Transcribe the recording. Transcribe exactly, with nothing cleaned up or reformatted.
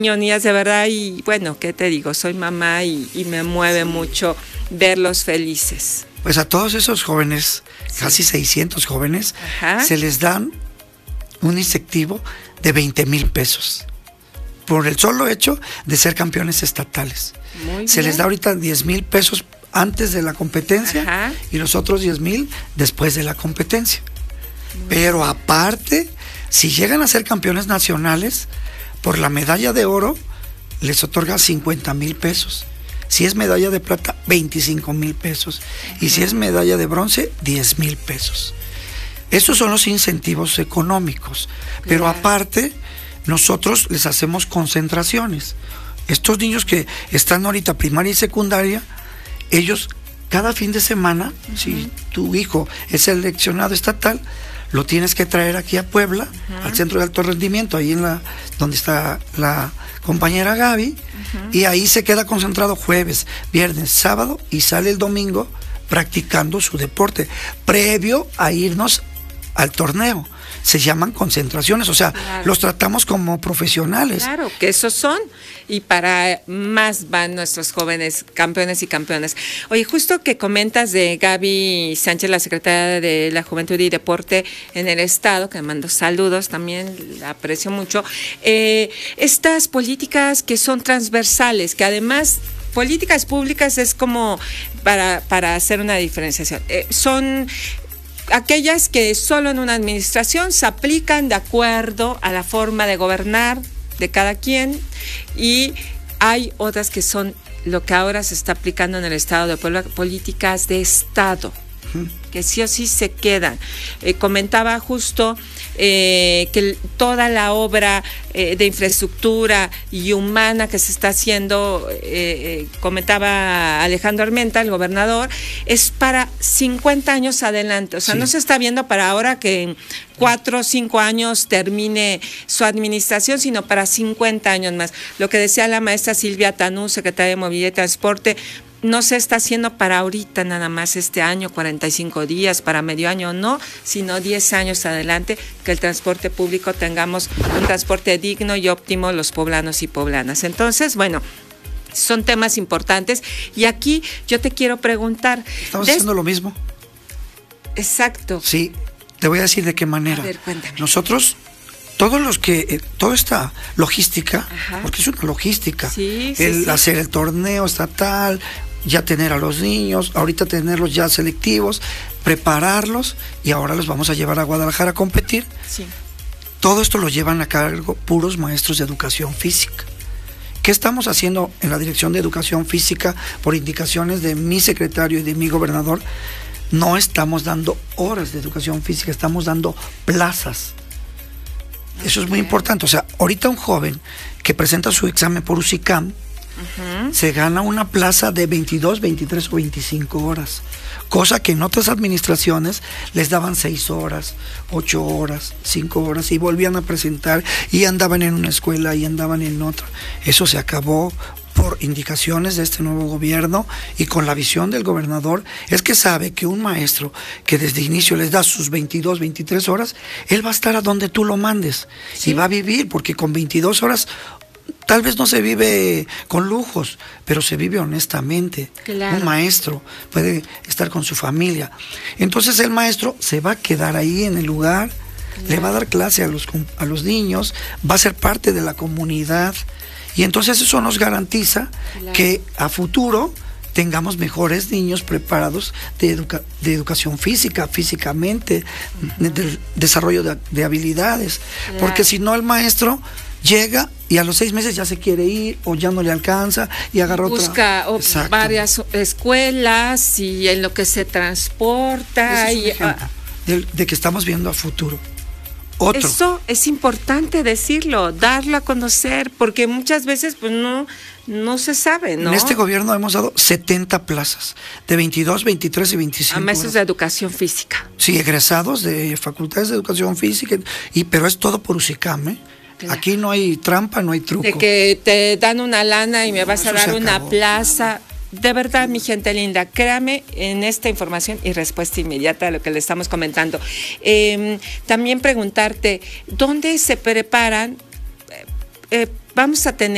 niñas de verdad, y bueno, ¿qué te digo? Soy mamá y, y me mueve mucho verlos felices. Pues a todos esos jóvenes, sí. casi seiscientos jóvenes, Ajá. se les dan un incentivo de veinte mil pesos por el solo hecho de ser campeones estatales. Muy se bien. Les da ahorita diez mil pesos antes de la competencia Ajá. y los otros diez mil después de la competencia. Muy Pero bien. Aparte, si llegan a ser campeones nacionales, por la medalla de oro les otorga cincuenta mil pesos. Si es medalla de plata, veinticinco mil pesos. Uh-huh. Y si es medalla de bronce, diez mil pesos. Esos son los incentivos económicos. Claro. Pero aparte, nosotros les hacemos concentraciones. Estos niños que están ahorita primaria y secundaria, ellos cada fin de semana, uh-huh. si tu hijo es seleccionado estatal, lo tienes que traer aquí a Puebla, uh-huh. al Centro de Alto Rendimiento, ahí en la donde está la compañera Gaby, uh-huh. y ahí se queda concentrado jueves, viernes, sábado, y sale el domingo practicando su deporte, previo a irnos al torneo. Se llaman concentraciones, o sea, claro. los tratamos como profesionales. Claro, que esos son, y para más van nuestros jóvenes campeones y campeonas. Oye, justo que comentas de Gaby Sánchez, la secretaria de la Juventud y Deporte en el Estado, que me mando saludos, también la aprecio mucho, eh, estas políticas que son transversales, que además... políticas públicas es como para, para hacer una diferenciación, eh, son... aquellas que solo en una administración se aplican de acuerdo a la forma de gobernar de cada quien, y hay otras que son lo que ahora se está aplicando en el Estado de Puebla, políticas de Estado, uh-huh. que sí o sí se quedan. Eh, comentaba justo eh, que toda la obra eh, de infraestructura y humana que se está haciendo, eh, eh, comentaba Alejandro Armenta, el gobernador, es para cincuenta años adelante. O sea, sí. no se está viendo para ahora que en cuatro o cinco años termine su administración, sino para cincuenta años más. Lo que decía la maestra Silvia Tanú, secretaria de Movilidad y Transporte, no se está haciendo para ahorita nada más este año, cuarenta y cinco días, para medio año no, sino diez años adelante, que el transporte público tengamos un transporte digno y óptimo los poblanos y poblanas. Entonces, bueno, son temas importantes, y aquí yo te quiero preguntar. ¿Estamos de... haciendo lo mismo? Exacto. Sí, te voy a decir de qué manera. A ver, cuéntame. Nosotros... Todos los que, eh, toda esta logística, Ajá. porque es una logística, sí, sí, el sí. hacer el torneo estatal, ya tener a los niños, ahorita tenerlos ya selectivos, prepararlos, y ahora los vamos a llevar a Guadalajara a competir. Sí. Todo esto lo llevan a cargo puros maestros de educación física. ¿Qué estamos haciendo en la Dirección de Educación Física por indicaciones de mi secretario y de mi gobernador? No estamos dando horas de educación física, estamos dando plazas. Eso es muy importante. O sea, ahorita un joven que presenta su examen por U C I C A M uh-huh. se gana una plaza de veintidós, veintitrés o veinticinco horas, cosa que en otras administraciones les daban seis horas, ocho horas, cinco horas, y volvían a presentar, y andaban en una escuela y andaban en otra. Eso se acabó por indicaciones de este nuevo gobierno, y con la visión del gobernador, es que sabe que un maestro que desde inicio les da sus veintidós, veintitrés horas, él va a estar a donde tú lo mandes, ¿sí? Y va a vivir, porque con veintidós horas tal vez no se vive con lujos, pero se vive honestamente. Claro. Un maestro puede estar con su familia. Entonces el maestro se va a quedar ahí en el lugar, claro. le va a dar clase a los, a los niños, va a ser parte de la comunidad. Y entonces eso nos garantiza claro. que a futuro tengamos mejores niños preparados de, educa de educación física, físicamente, uh-huh. del desarrollo de, de habilidades. Claro. Porque si no, el maestro llega y a los seis meses ya se quiere ir, o ya no le alcanza y agarra Busca otra. Busca varias escuelas, y en lo que se transporta. Y, ah, de, de que estamos viendo a futuro. Otro. Eso es importante decirlo, darlo a conocer, porque muchas veces pues no, no se sabe, ¿no? En este gobierno hemos dado setenta plazas, de veintidós, veintitrés y veinticinco. A maestros de educación física. Sí, egresados de facultades de educación física, y pero es todo por U C I C A M, ¿eh? Claro. Aquí no hay trampa, no hay truco. De que te dan una lana y me vas a dar una plaza. De verdad, mi gente linda, créame en esta información y respuesta inmediata a lo que le estamos comentando. Eh, también preguntarte, ¿dónde se preparan? Eh, vamos a tener